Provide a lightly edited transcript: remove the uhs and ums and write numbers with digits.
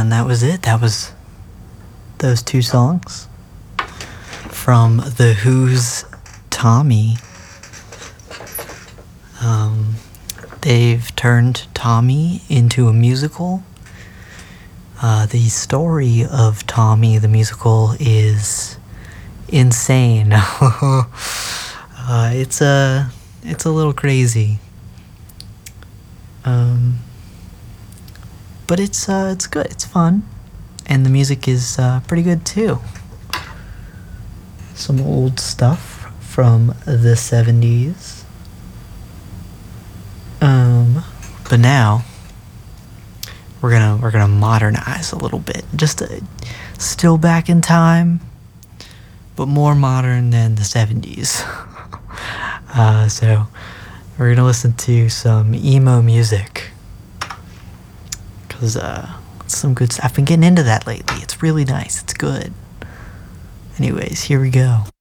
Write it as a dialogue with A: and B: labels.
A: And that was it. That was those two songs from The Who's Tommy. They've turned Tommy into a musical. The story of Tommy the musical is insane. It's a little crazy. But it's good. It's fun, and the music is pretty good too. Some old stuff from the 70s. But now we're gonna modernize a little bit, just still back in time, but more modern than the 70s. So we're gonna listen to some emo music, cause it's some good stuff. I've been getting into that lately. It's really nice. It's good. Anyways, here we go.